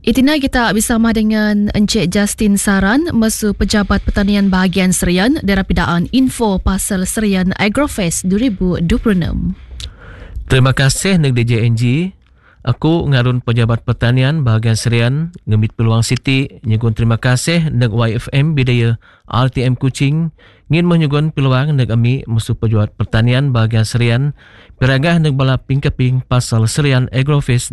Itina kita bersama dengan Encik Justin Saran, Mesu Pejabat Pertanian Bahagian Serian Darapidaan Info Pasal Serian Agrofest 2026. Terima kasih neg DJNG. Aku ngarun Pejabat Pertanian Bahagian Serian ngemit Peluang Siti nyegun terima kasih neg YFM Bidaya RTM Kuching ngin menyugun peluang neg ami Mesu Pejabat Pertanian Bahagian Serian piragah neg bala pingkeping Pasal Serian Agrofest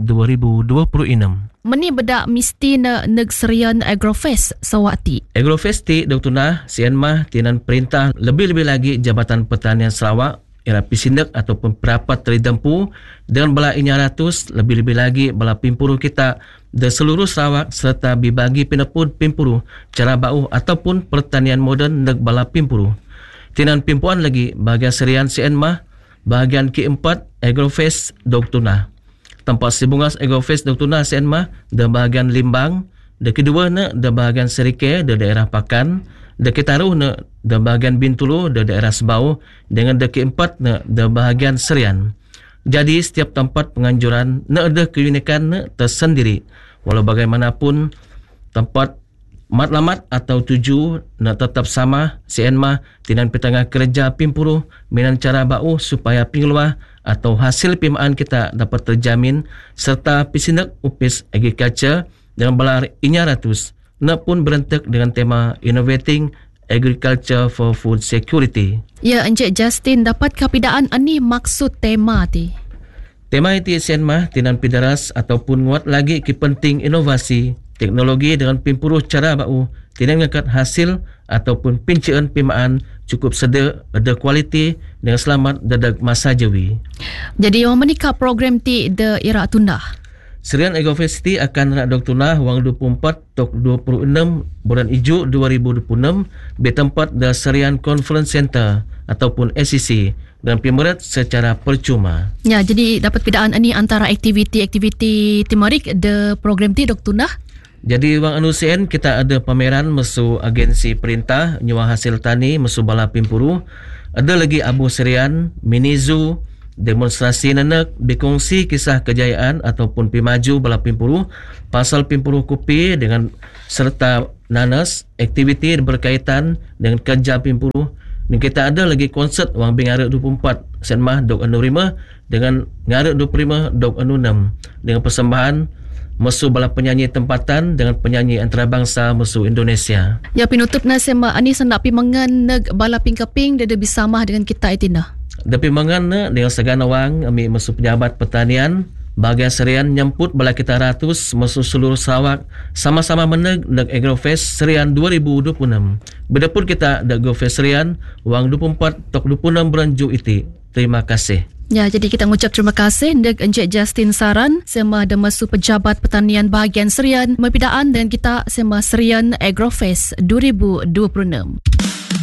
2026. Meni bedak mesti neg Serian Agrofest sawati. Agrofest ti Dr. Nah sian mah tinan perintah lebih-lebih lagi Jabatan Pertanian Sarawak era pisindak ataupun perapat teridempu dengan bala 900 lebih-lebih lagi bala pimpuru kita di seluruh Sarawak serta dibagi pinepun pimpuru cara bau ataupun pertanian moden neg bala pimpuru. Tinan pimpuan lagi bahagian Serian sian mah bahagian keempat Agrofest Dr. Nah. Tempat sibungas Agrofest Dr. Nah sian mah di bahagian Limbang, di kedua na di bahagian Serike di daerah Pakan, di ketaruh na di bahagian Bintulu di daerah Sebau, dengan di keempat na di bahagian Serian. Jadi setiap tempat penganjuran na ada keunikan na tersendiri. Walau bagaimanapun tempat matlamat atau tuju na tetap sama sian mah tinan petangah kerja pimpuru minan cara bau supaya pingluah atau hasil pimaan kita dapat terjamin serta pisindak upis agriculture dengan belar 900 na pun berentek dengan tema Innovating Agriculture for Food Security. Ya, Encik Justin, dapat kapidaan ani maksud tema ti? Tema itu sian mah tinan pidaras ataupun nguat lagi ki penting inovasi teknologi dengan pimpuru cara bau tinan ngangkat hasil ataupun pincaan pimaan cukup sedek, ada kualiti dengan selamat dadak masa jawi. Jadi yang menikah program ti de ira tunda? Serian Agrofest akan nak Dr. Nah wang 24 tok 26 bulan Ijuk 2026 di tempat The Serian Conference Center ataupun SCC dan pemerat secara percuma. Ya, jadi dapat pidaan ini antara aktiviti-aktiviti timarik de program ti Dr. Nah. Jadi wang anusian kita ada pameran mesu agensi perintah nyuah hasil tani mesu bala pimpuru. Ada lagi Abu Serian, mini zoo, demonstrasi nanak, berkongsi kisah kejayaan ataupun pimaju bala pimpuru, pasal pimpuru kopi dengan serta nanas, aktiviti berkaitan dengan kerja pimpuru. Dan kita ada lagi konsert wang bingarak 24 sen mah dok anu 5 dengan ngarak 25 dok anu 6 dengan persembahan mesu bala penyanyi tempatan dengan penyanyi antarabangsa mesu Indonesia. Ya, pinutup na sema ani sendak pimangan neg bala pingkeping dia bersama dengan kita itina. Tapi mangan na dengan segana wang ami mesu Pejabat Pertanian bahagian Serian nyemput bala kita ratus mesu seluruh Sarawak sama-sama meneg neg Agrofest Serian 2026. Bedapun kita neg Agrofest Serian wang 24 tok 26 bulan Ju iti. Terima kasih. Ya, jadi kita mengucap terima kasih dek Encik Justin Saran sema de Mesu Pejabat Pertanian Bahagian Serian mempidaan dengan kita sema Serian Agrofest 2026.